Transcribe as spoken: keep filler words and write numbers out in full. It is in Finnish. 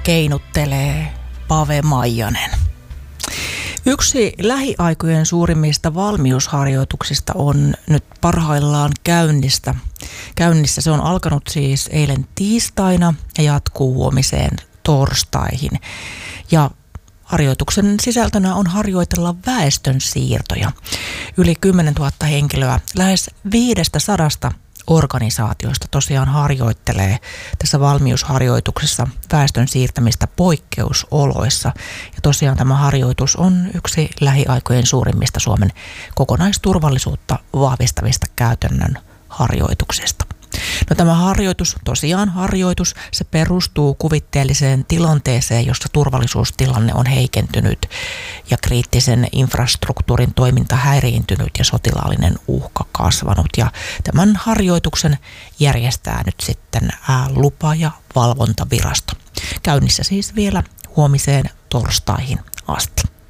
keinuttelee Pave Maijanen. Yksi lähiaikojen suurimmista valmiusharjoituksista on nyt parhaillaan käynnistä. käynnissä. Se on alkanut siis eilen tiistaina ja jatkuu huomiseen torstaihin. Ja harjoituksen sisältönä on harjoitella väestön siirtoja. Yli kymmenen tuhatta henkilöä lähes viidestä sadasta organisaatioista tosiaan harjoittelee tässä valmiusharjoituksessa väestön siirtämistä poikkeusoloissa. Ja tosiaan tämä harjoitus on yksi lähiaikojen suurimmista Suomen kokonaisturvallisuutta vahvistavista käytännön harjoituksista. No tämä harjoitus, tosiaan harjoitus, se perustuu kuvitteelliseen tilanteeseen, jossa turvallisuustilanne on heikentynyt ja kriittisen infrastruktuurin toiminta häiriintynyt ja sotilaallinen uhka kasvanut. Ja tämän harjoituksen järjestää nyt sitten ää, lupa- ja valvontavirasto. Käynnissä siis vielä huomiseen torstaihin asti.